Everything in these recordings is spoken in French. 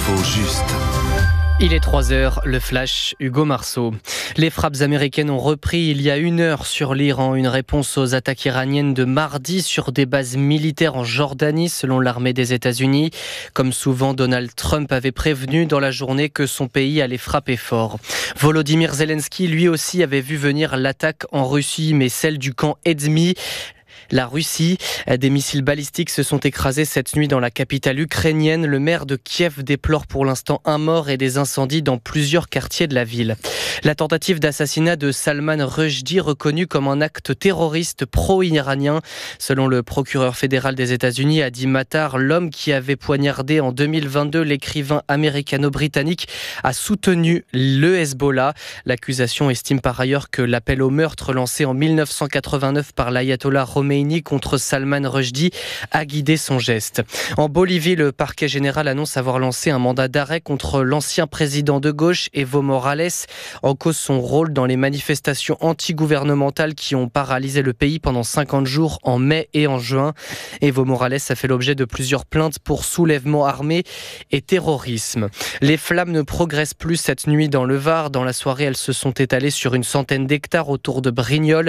L'info juste. Il est 3h, le flash, Hugo Marceau. Les frappes américaines ont repris il y a 1 heure sur l'Iran. Une réponse aux attaques iraniennes de mardi sur des bases militaires en Jordanie, selon l'armée des États-Unis. Comme souvent, Donald Trump avait prévenu dans la journée que son pays allait frapper fort. Volodymyr Zelensky, lui aussi, avait vu venir l'attaque en Russie, mais celle du camp ennemi. La Russie, des missiles balistiques se sont écrasés cette nuit dans la capitale ukrainienne. Le maire de Kiev déplore pour l'instant un mort et des incendies dans plusieurs quartiers de la ville. La tentative d'assassinat de Salman Rushdie reconnue comme un acte terroriste pro-iranien. Selon le procureur fédéral des États-Unis, Adi Matar, l'homme qui avait poignardé en 2022 l'écrivain américano-britannique, a soutenu le Hezbollah. L'accusation estime par ailleurs que l'appel au meurtre lancé en 1989 par l'ayatollah Khomeini contre Salman Rushdie a guidé son geste. En Bolivie, le parquet général annonce avoir lancé un mandat d'arrêt contre l'ancien président de gauche Evo Morales, en cause son rôle dans les manifestations anti-gouvernementales qui ont paralysé le pays pendant 50 jours en mai et en juin. Evo Morales a fait l'objet de plusieurs plaintes pour soulèvement armé et terrorisme. Les flammes ne progressent plus cette nuit dans le Var. Dans la soirée, elles se sont étalées sur une centaine d'hectares autour de Brignoles.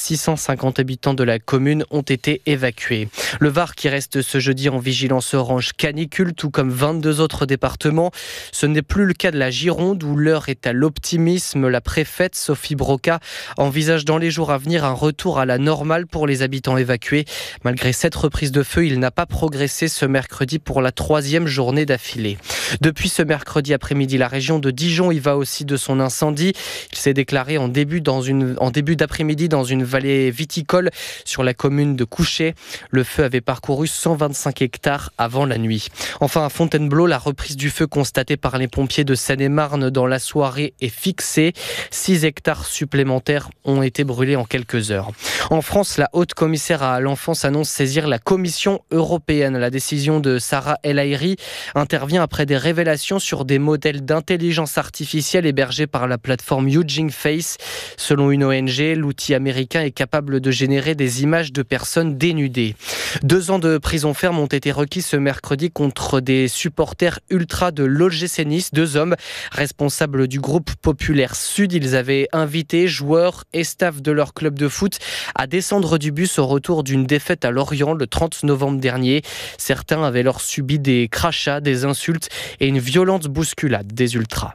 650 habitants de la commune ont été évacués. Le Var qui reste ce jeudi en vigilance orange canicule, tout comme 22 autres départements. Ce n'est plus le cas de la Gironde où l'heure est à l'optimisme. La préfète Sophie Broca envisage dans les jours à venir un retour à la normale pour les habitants évacués. Malgré cette reprise de feu, il n'a pas progressé ce mercredi pour la 3e journée d'affilée. Depuis ce mercredi après-midi, la région de Dijon y va aussi de son incendie. Il s'est déclaré en début d'après-midi dans une vallée viticole sur la commune de Couchet. Le feu avait parcouru 125 hectares avant la nuit. Enfin, à Fontainebleau, la reprise du feu constatée par les pompiers de Seine-et-Marne dans la soirée est fixée. 6 hectares supplémentaires ont été brûlés en quelques heures. En France, la haute commissaire à l'enfance annonce saisir la Commission européenne. La décision de Sarah El Haïry intervient après des révélations sur des modèles d'intelligence artificielle hébergés par la plateforme Hugging Face. Selon une ONG, l'outil américain est capable de générer des images de personnes dénudées. 2 ans de prison ferme ont été requis ce mercredi contre des supporters ultra de l'OGC Nice. 2 hommes responsables du groupe populaire Sud. Ils avaient invité joueurs et staff de leur club de foot à descendre du bus au retour d'une défaite à Lorient le 30 novembre dernier. Certains avaient alors subi des crachats, des insultes et une violente bousculade des ultras.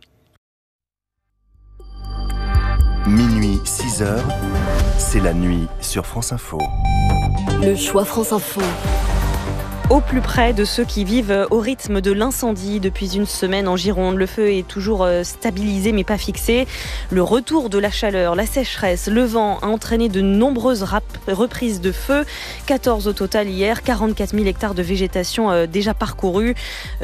Minuit 6h, c'est la nuit sur France Info. Le choix France Info. Au plus près de ceux qui vivent au rythme de l'incendie depuis une semaine en Gironde. Le feu est toujours stabilisé mais pas fixé. Le retour de la chaleur, la sécheresse, le vent a entraîné de nombreuses reprises de feu. 14 au total hier, 44 000 hectares de végétation déjà parcourus.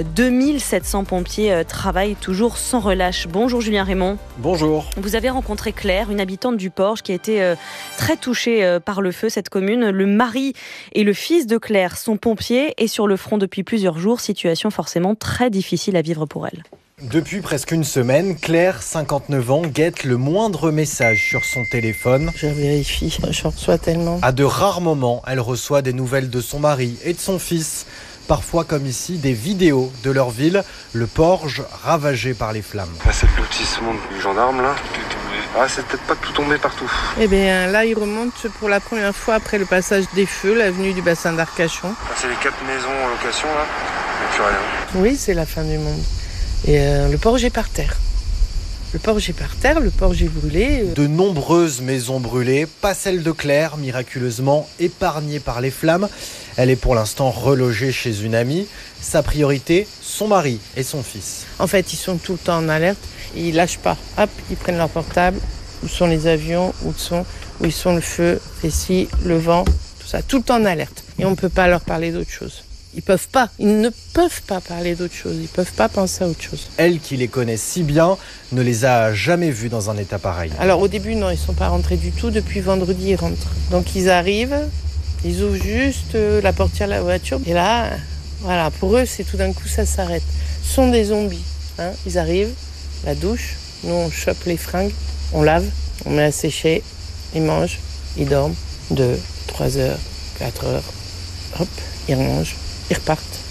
2700 pompiers travaillent toujours sans relâche. Bonjour Julien Raymond. Bonjour. Vous avez rencontré Claire, une habitante du Porge qui a été très touchée par le feu, cette commune. Le mari et le fils de Claire sont pompiers et sur le front depuis plusieurs jours, situation forcément très difficile à vivre pour elle. Depuis presque une semaine, Claire, 59 ans, guette le moindre message sur son téléphone. Je vérifie, je reçois tellement. À de rares moments, elle reçoit des nouvelles de son mari et de son fils. Parfois, comme ici, des vidéos de leur ville, le Porge ravagé par les flammes. C'est le lotissement du gendarme là. Ah, c'est peut-être pas tout tombé partout. Eh bien là, il remonte pour la première fois après le passage des feux, l'avenue du bassin d'Arcachon. C'est les 4 maisons en location là. Il n'y a plus rien. Oui, c'est la fin du monde. Et le Porge est par terre. Le Porge est par terre, le Porge est brûlé. De nombreuses maisons brûlées, pas celle de Claire, miraculeusement épargnée par les flammes. Elle est pour l'instant relogée chez une amie. Sa priorité, son mari et son fils. En fait, ils sont tout le temps en alerte. Ils lâchent pas. Hop, ils prennent leur portable. Où sont les avions? Où ils sont le feu, ici, le vent, tout ça. Tout le temps en alerte. Et on ne peut pas leur parler d'autre chose. Ils ne peuvent pas parler d'autre chose. Ils ne peuvent pas penser à autre chose. Elle, qui les connaît si bien, ne les a jamais vus dans un état pareil. Alors au début, non, ils ne sont pas rentrés du tout. Depuis vendredi, ils rentrent. Donc ils arrivent, ils ouvrent juste la portière de la voiture. Et là, voilà, pour eux, c'est tout d'un coup, ça s'arrête. Ce sont des zombies. Ils arrivent, la douche, nous on chope les fringues, on lave, on met à sécher, ils mangent, ils dorment 2, 3 heures, 4 heures. Hop, ils rangent. Ils repartent.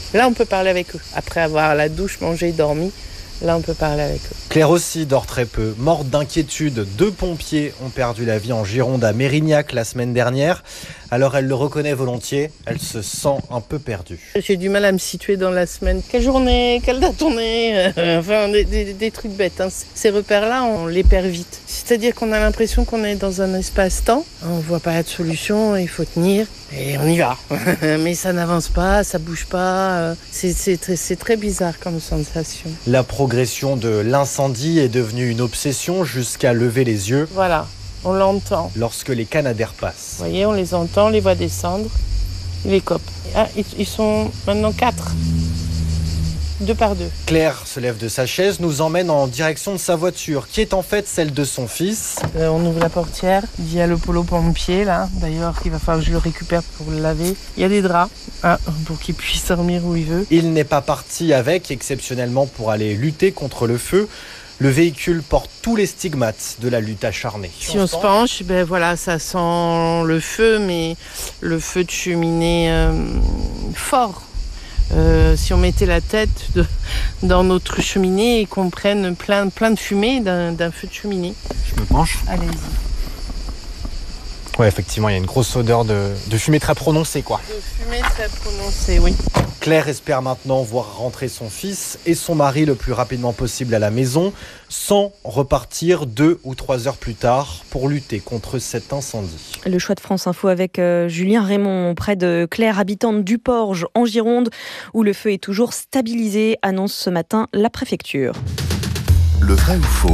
Là, on peut parler avec eux. Après avoir la douche, mangé, dormi, là, on peut parler avec eux. Claire aussi dort très peu. Morte d'inquiétude, 2 pompiers ont perdu la vie en Gironde à Mérignac la semaine dernière. Alors elle le reconnaît volontiers, elle se sent un peu perdue. J'ai du mal à me situer dans la semaine. Quelle journée, quelle date on est enfin, des trucs bêtes. Hein. Ces repères-là, on les perd vite. C'est-à-dire qu'on a l'impression qu'on est dans un espace-temps. On ne voit pas de solution, il faut tenir et on y va. Mais ça n'avance pas, ça bouge pas. C'est très bizarre comme sensation. La progression de l'incendie est devenue une obsession jusqu'à lever les yeux. Voilà. On l'entend. Lorsque les Canadair passent. Vous voyez, on les entend, on les voit descendre. Ils les copent. Ah, ils sont maintenant 4. 2 par 2. Claire se lève de sa chaise, nous emmène en direction de sa voiture, qui est en fait celle de son fils. On ouvre la portière. Il y a le polo pompier, là. D'ailleurs, il va falloir que je le récupère pour le laver. Il y a des draps, pour qu'il puisse dormir où il veut. Il n'est pas parti avec, exceptionnellement pour aller lutter contre le feu. Le véhicule porte tous les stigmates de la lutte acharnée. Si on se penche, ben voilà, ça sent le feu, mais le feu de cheminée fort. Si on mettait la tête dans notre cheminée et qu'on prenne plein de fumée d'un feu de cheminée. Je me penche. Allez-y. Ouais, effectivement, il y a une grosse odeur de fumée très prononcée, quoi. De fumée très prononcée, oui. Claire espère maintenant voir rentrer son fils et son mari le plus rapidement possible à la maison, sans repartir 2 ou 3 heures plus tard pour lutter contre cet incendie. Le choix de France Info avec Julien Raymond, près de Claire, habitante du Porge, en Gironde, où le feu est toujours stabilisé, annonce ce matin la préfecture. Le vrai ou faux ?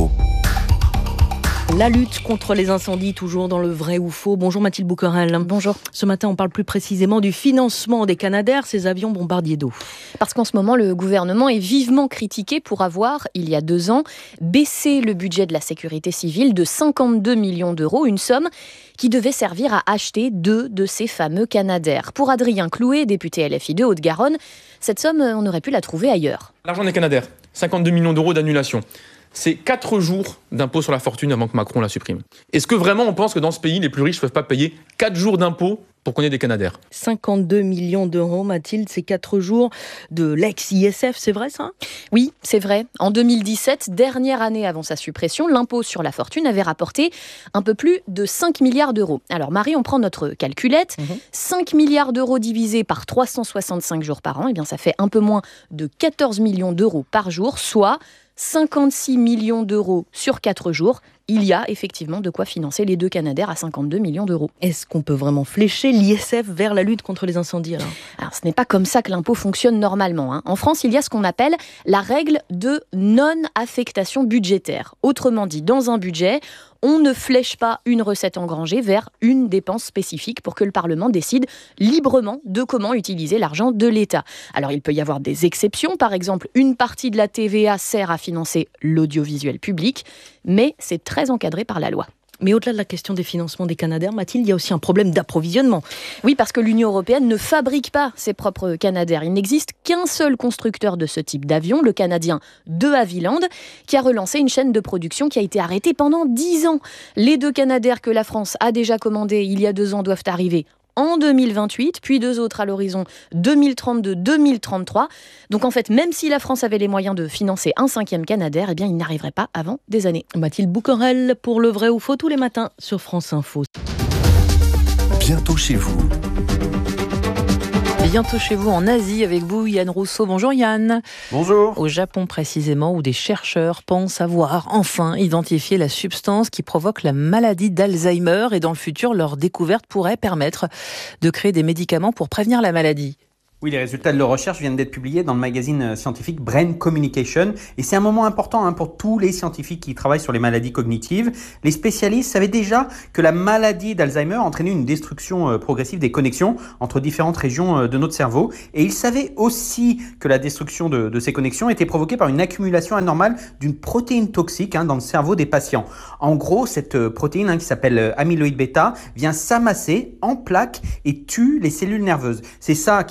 La lutte contre les incendies, toujours dans le vrai ou faux. Bonjour Mathilde Bouquerel. Bonjour. Ce matin, on parle plus précisément du financement des Canadair, ces avions bombardiers d'eau. Parce qu'en ce moment, le gouvernement est vivement critiqué pour avoir, il y a 2 ans, baissé le budget de la sécurité civile de 52 millions d'euros, une somme qui devait servir à acheter 2 de ces fameux Canadair. Pour Adrien Clouet, député LFI de Haute-Garonne, cette somme, on aurait pu la trouver ailleurs. L'argent des Canadair, 52 millions d'euros d'annulation. C'est 4 jours d'impôt sur la fortune avant que Macron la supprime. Est-ce que vraiment on pense que dans ce pays, les plus riches ne peuvent pas payer 4 jours d'impôt pour qu'on ait des Canadair ? 52 millions d'euros, Mathilde, c'est 4 jours de l'ex-ISF, c'est vrai ça ? Oui, c'est vrai. En 2017, dernière année avant sa suppression, l'impôt sur la fortune avait rapporté un peu plus de 5 milliards d'euros. Alors Marie, on prend notre calculette. 5 milliards d'euros divisé par 365 jours par an, eh bien ça fait un peu moins de 14 millions d'euros par jour, soit 56 millions d'euros sur 4 jours. Il y a effectivement de quoi financer les 2 Canadair à 52 millions d'euros. Est-ce qu'on peut vraiment flécher l'ISF vers la lutte contre les incendies Alors ce n'est pas comme ça que l'impôt fonctionne normalement. En France, il y a ce qu'on appelle la règle de non-affectation budgétaire. Autrement dit, dans un budget, on ne flèche pas une recette engrangée vers une dépense spécifique pour que le Parlement décide librement de comment utiliser l'argent de l'État. Alors il peut y avoir des exceptions, par exemple une partie de la TVA sert à financer l'audiovisuel public, mais c'est très encadré par la loi. Mais au-delà de la question des financements des Canadair, Mathilde, il y a aussi un problème d'approvisionnement. Oui, parce que l'Union européenne ne fabrique pas ses propres Canadair. Il n'existe qu'un seul constructeur de ce type d'avion, le Canadien de Havilland, qui a relancé une chaîne de production qui a été arrêtée pendant 10 ans. Les 2 Canadair que la France a déjà commandés il y a 2 ans doivent arriver en 2028, puis 2 autres à l'horizon 2032-2033. Donc en fait, même si la France avait les moyens de financer un 5e Canadair, eh bien, il n'arriverait pas avant des années. Mathilde Bouquerel pour le vrai ou faux tous les matins sur France Info. Bientôt chez vous. Bientôt chez vous en Asie avec vous, Yann Rousseau. Bonjour Yann. Bonjour. Au Japon précisément, où des chercheurs pensent avoir enfin identifié la substance qui provoque la maladie d'Alzheimer et dans le futur, leur découverte pourrait permettre de créer des médicaments pour prévenir la maladie. Oui, les résultats de leur recherche viennent d'être publiés dans le magazine scientifique Brain Communication et c'est un moment important pour tous les scientifiques qui travaillent sur les maladies cognitives. Les spécialistes savaient déjà que la maladie d'Alzheimer entraînait une destruction progressive des connexions entre différentes régions de notre cerveau et ils savaient aussi que la destruction de ces connexions était provoquée par une accumulation anormale d'une protéine toxique dans le cerveau des patients. En gros, cette protéine qui s'appelle amyloïde bêta vient s'amasser en plaques et tue les cellules nerveuses. C'est ça qui provoque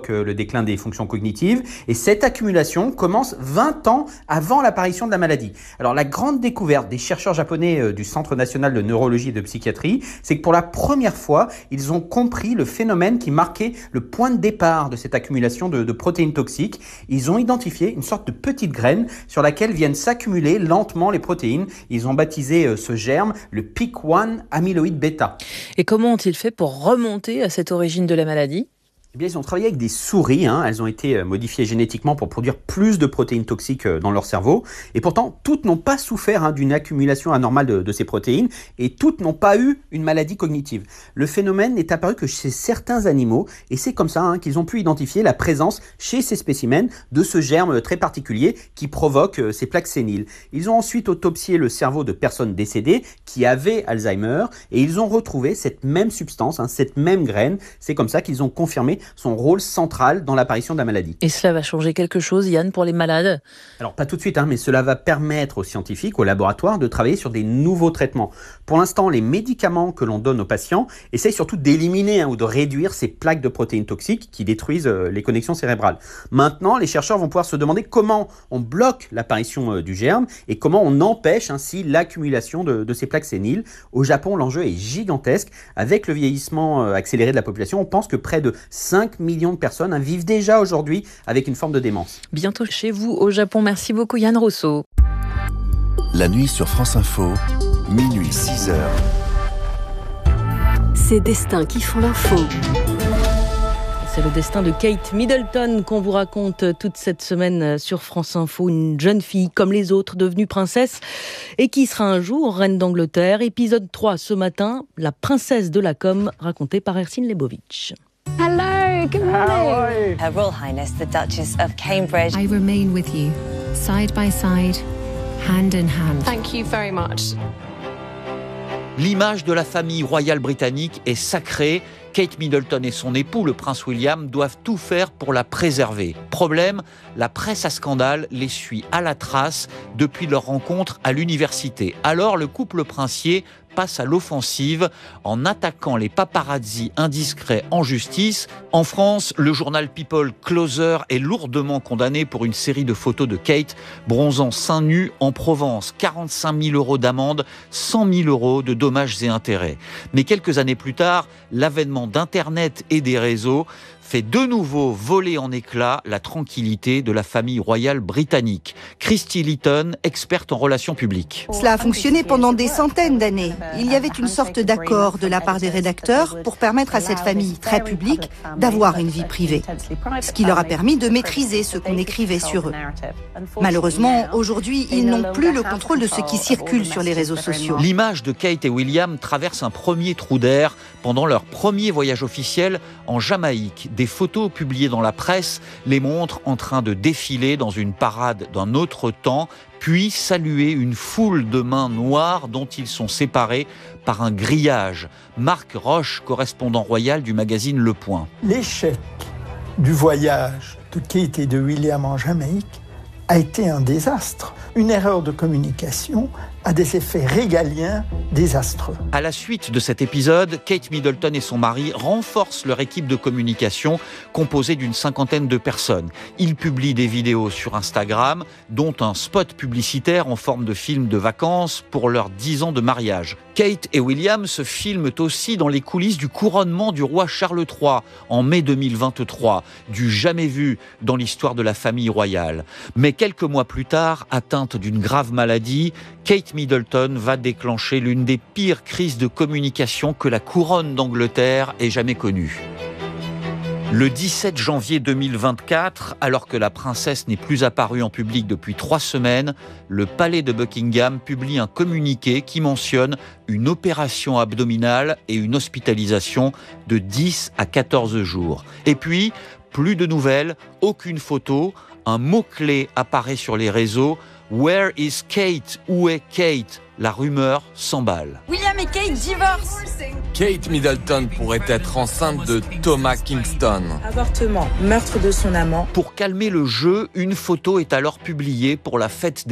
le déclin des fonctions cognitives. Et cette accumulation commence 20 ans avant l'apparition de la maladie. Alors la grande découverte des chercheurs japonais du Centre national de neurologie et de psychiatrie, c'est que pour la première fois, ils ont compris le phénomène qui marquait le point de départ de cette accumulation de protéines toxiques. Ils ont identifié une sorte de petite graine sur laquelle viennent s'accumuler lentement les protéines. Ils ont baptisé ce germe le PIC1 amyloïde bêta. Et comment ont-ils fait pour remonter à cette origine de la maladie ? Eh bien, ils ont travaillé avec des souris. Elles ont été modifiées génétiquement pour produire plus de protéines toxiques dans leur cerveau. Et pourtant, toutes n'ont pas souffert d'une accumulation anormale de ces protéines et toutes n'ont pas eu une maladie cognitive. Le phénomène n'est apparu que chez certains animaux et c'est comme ça qu'ils ont pu identifier la présence chez ces spécimens de ce germe très particulier qui provoque ces plaques séniles. Ils ont ensuite autopsié le cerveau de personnes décédées qui avaient Alzheimer et ils ont retrouvé cette même substance, cette même graine. C'est comme ça qu'ils ont confirmé son rôle central dans l'apparition de la maladie. Et cela va changer quelque chose, Yann, pour les malades ? Alors, pas tout de suite, mais cela va permettre aux scientifiques, aux laboratoires, de travailler sur des nouveaux traitements. Pour l'instant, les médicaments que l'on donne aux patients essayent surtout d'éliminer ou de réduire ces plaques de protéines toxiques qui détruisent les connexions cérébrales. Maintenant, les chercheurs vont pouvoir se demander comment on bloque l'apparition du germe et comment on empêche ainsi l'accumulation de ces plaques séniles. Au Japon, l'enjeu est gigantesque. Avec le vieillissement accéléré de la population, on pense que près de 5 millions de personnes vivent déjà aujourd'hui avec une forme de démence. Bientôt chez vous au Japon. Merci beaucoup Yann Rousseau. La nuit sur France Info, minuit 6h. Ces destins qui font l'info. C'est le destin de Kate Middleton qu'on vous raconte toute cette semaine sur France Info. Une jeune fille comme les autres, devenue princesse et qui sera un jour reine d'Angleterre. Épisode 3 ce matin, la princesse de la com, racontée par Ercine Lebovitch. Hello, good morning. Her Royal Highness, the Duchess of Cambridge. I remain with you, side by side, hand in hand. Thank you very much. L'image de la famille royale britannique est sacrée. Kate Middleton et son époux, le prince William, doivent tout faire pour la préserver. Problème, la presse à scandale les suit à la trace depuis leur rencontre à l'université. Alors, le couple princier passe à l'offensive en attaquant les paparazzi indiscrets en justice. En France, le journal People Closer est lourdement condamné pour une série de photos de Kate bronzant seins nus en Provence. 45 000 € d'amende, 100 000 € de dommages et intérêts. Mais quelques années plus tard, l'avènement d'Internet et des réseaux fait de nouveau voler en éclats la tranquillité de la famille royale britannique. Christy Litton, experte en relations publiques. Cela a fonctionné pendant des centaines d'années. Il y avait une sorte d'accord de la part des rédacteurs pour permettre à cette famille très publique d'avoir une vie privée, ce qui leur a permis de maîtriser ce qu'on écrivait sur eux. Malheureusement, aujourd'hui, ils n'ont plus le contrôle de ce qui circule sur les réseaux sociaux. L'image de Kate et William traverse un premier trou d'air pendant leur premier voyage officiel en Jamaïque. Des photos publiées dans la presse les montrent en train de défiler dans une parade d'un autre temps, puis saluer une foule de mains noires dont ils sont séparés par un grillage. Marc Roche, correspondant royal du magazine Le Point. L'échec du voyage de Kate et de William en Jamaïque a été un désastre. Une erreur de communication a des effets régaliens désastreux. À la suite de cet épisode, Kate Middleton et son mari renforcent leur équipe de communication composée d'une 50aine de personnes. Ils publient des vidéos sur Instagram, dont un spot publicitaire en forme de film de vacances pour leurs 10 ans de mariage. Kate et William se filment aussi dans les coulisses du couronnement du roi Charles III en mai 2023, du jamais vu dans l'histoire de la famille royale. Mais quelques mois plus tard, atteinte d'une grave maladie, Kate Middleton va déclencher l'une des pires crises de communication que la couronne d'Angleterre ait jamais connue. Le 17 janvier 2024, alors que la princesse n'est plus apparue en public depuis 3 semaines, le palais de Buckingham publie un communiqué qui mentionne une opération abdominale et une hospitalisation de 10 à 14 jours. Et puis, plus de nouvelles, aucune photo, un mot-clé apparaît sur les réseaux. Where is Kate? Où est Kate? La rumeur s'emballe. William et Kate divorcent. Kate Middleton pourrait être enceinte de Thomas Kingston. Avortement, meurtre de son amant. Pour calmer le jeu, une photo est alors publiée pour la fête des